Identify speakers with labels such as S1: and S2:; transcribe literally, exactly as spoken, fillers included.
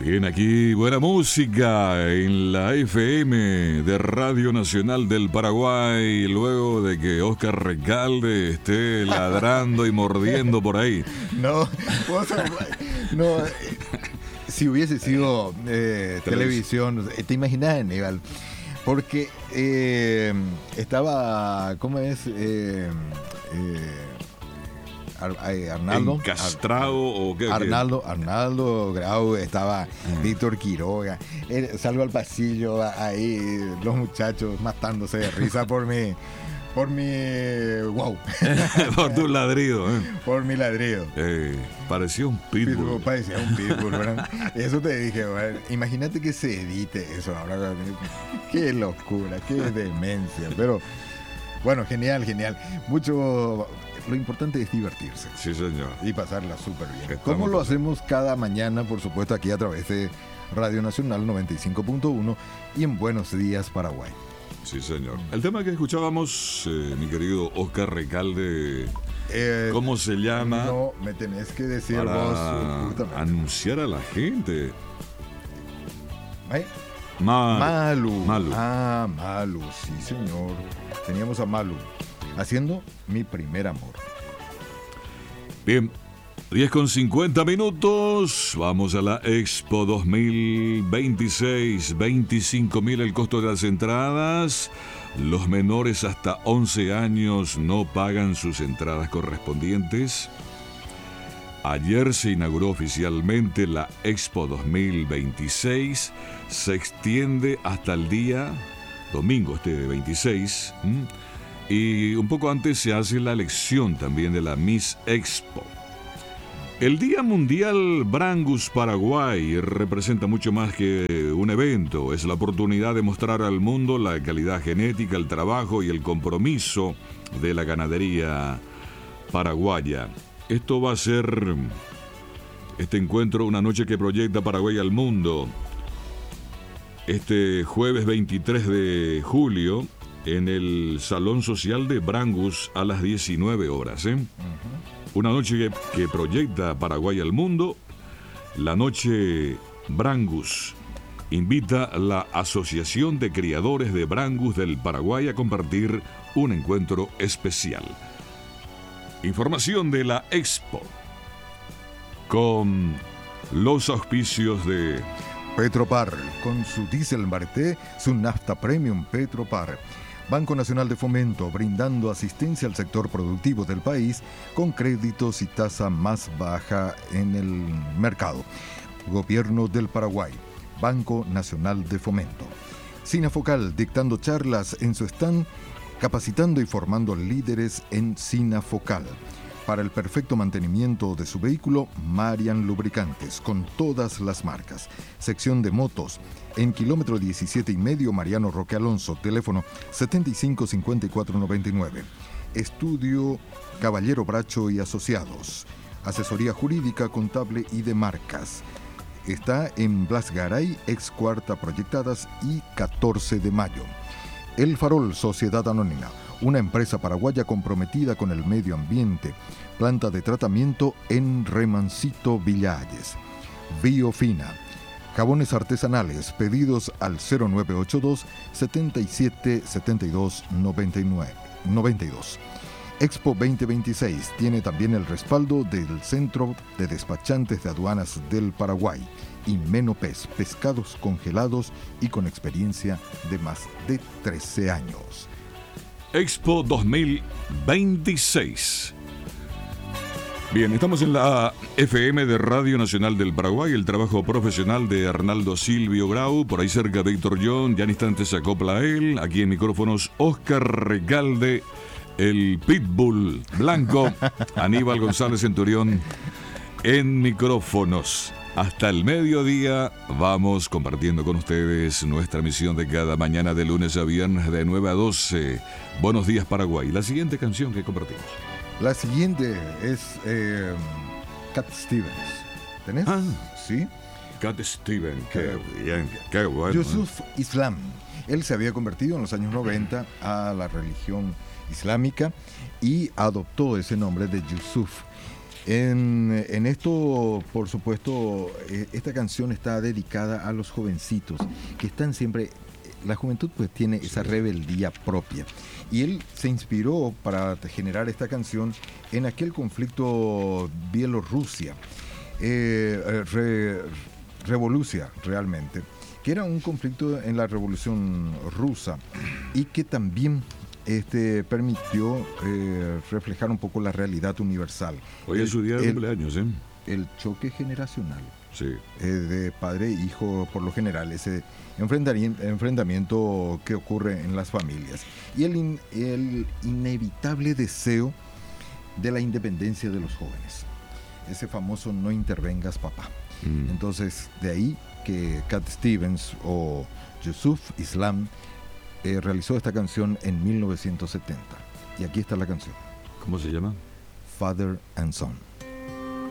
S1: Bien, aquí buena música en la F M de Radio Nacional del Paraguay, luego de que Oscar Recalde esté ladrando y mordiendo por ahí.
S2: No, vos, no, si hubiese sido eh, televisión, ¿te imaginas, Aníbal? Porque eh, estaba, ¿cómo es? Eh, eh, Arnaldo
S1: encastrado Ar, o qué,
S2: Arnaldo
S1: qué?
S2: Arnaldo Grau, estaba mm. Víctor Quiroga, él, salgo al pasillo ahí los muchachos matándose de risa por mi por mi wow
S1: por tu ladrido ¿eh?
S2: por mi ladrido
S1: eh, parecía un pitbull,
S2: pitbull parecía un pitbull, ¿verdad? Eso te dije, bueno, imagínate que se edite eso ahora, qué locura, qué demencia, pero bueno, genial, genial, mucho. Lo importante es divertirse.
S1: Sí, señor.
S2: Y pasarla súper bien.
S1: Estamos
S2: Como lo
S1: pasando.
S2: hacemos cada mañana, por supuesto, aquí a través de Radio Nacional noventa y cinco punto uno y en Buenos Días, Paraguay.
S1: Sí, señor. El tema que escuchábamos, eh, mi querido Oscar Recalde, eh, ¿cómo se llama?
S2: No, me tenés que decir
S1: para
S2: vos. Justamente.
S1: Anunciar a la gente.
S2: ¿Eh?
S1: Malu.
S2: Malu.
S1: Malu.
S2: Ah, Malu, sí, señor. Teníamos a Malu haciendo Mi Primer Amor.
S1: Bien, diez con cincuenta minutos. Vamos a la Expo dos mil veintiséis. veinticinco mil el costo de las entradas. Los menores hasta once años no pagan sus entradas correspondientes. Ayer se inauguró oficialmente la Expo dos mil veintiséis. Se extiende hasta el día domingo, este veintiséis. ¿Mm? Y un poco antes se hace la elección también de la Miss Expo. El Día Mundial Brangus Paraguay representa mucho más que un evento. Es la oportunidad de mostrar al mundo la calidad genética, el trabajo y el compromiso de la ganadería paraguaya. Esto va a ser, este encuentro, una noche que proyecta Paraguay al mundo. Este jueves veintitrés de julio, en el Salón Social de Brangus a las diecinueve horas. ¿eh? Uh-huh. Una noche que, que proyecta Paraguay al mundo. La noche Brangus invita a la Asociación de Criadores de Brangus del Paraguay a compartir un encuentro especial. Información de la Expo con los auspicios de
S2: Petropar, con su diésel Marté, su nafta premium Petropar. Banco Nacional de Fomento, brindando asistencia al sector productivo del país con créditos y tasa más baja en el mercado. Gobierno del Paraguay, Banco Nacional de Fomento. Sinafocal, dictando charlas en su stand, capacitando y formando líderes en Sinafocal. Para el perfecto mantenimiento de su vehículo, Marian Lubricantes, con todas las marcas. Sección de motos, en kilómetro diecisiete y medio, Mariano Roque Alonso, teléfono setenta y cinco cincuenta y cuatro noventa y nueve. Estudio Caballero Bracho y Asociados. Asesoría jurídica, contable y de marcas. Está en Blas Garay, ex Cuarta Proyectadas y catorce de mayo. El Farol, Sociedad Anónima, una empresa paraguaya comprometida con el medio ambiente. Planta de tratamiento en Remancito, Villa Hayes. Biofina, jabones artesanales, pedidos al cero nueve ocho dos, setenta y siete, setenta y dos, noventa y nueve, noventa y dos. Expo veinte veintiséis tiene también el respaldo del Centro de Despachantes de Aduanas del Paraguay y Menopes, pescados congelados y con experiencia de más de trece años.
S1: Expo dos mil veintiséis. Bien, estamos en la F M de Radio Nacional del Paraguay, el trabajo profesional de Arnaldo Silvio Grau, por ahí cerca Víctor John, ya en instantes se acopla él, aquí en micrófonos Oscar Recalde, el pitbull blanco, Aníbal González Centurión en micrófonos. Hasta el mediodía vamos compartiendo con ustedes nuestra misión de cada mañana de lunes a viernes de nueve a doce. Buenos días Paraguay. La siguiente canción que compartimos.
S2: La siguiente es eh, Cat Stevens. ¿Tenés?
S1: Ah,
S2: sí.
S1: Cat Stevens, qué bien, qué bueno.
S2: Yusuf Islam. Él se había convertido en los años noventa a la religión islámica y adoptó ese nombre de Yusuf. En, en esto, por supuesto, eh, esta canción está dedicada a los jovencitos que están siempre. La juventud pues tiene esa rebeldía propia. Y él se inspiró para generar esta canción en aquel conflicto Bielorrusia, eh, re, revolucia realmente, que era un conflicto en la Revolución Rusa y que también este, permitió eh, reflejar un poco la realidad universal.
S1: Hoy es su día de cumpleaños, ¿eh?
S2: El choque generacional.
S1: Sí.
S2: Eh, de padre e hijo, por lo general, ese enfrentamiento que ocurre en las familias. Y el, in, el inevitable deseo de la independencia de los jóvenes. Ese famoso no intervengas, papá. Mm. Entonces, de ahí que Cat Stevens o Yusuf Islam eh, realizó esta canción en mil novecientos setenta. Y aquí está la canción.
S1: ¿Cómo se llama?
S2: Father and Son.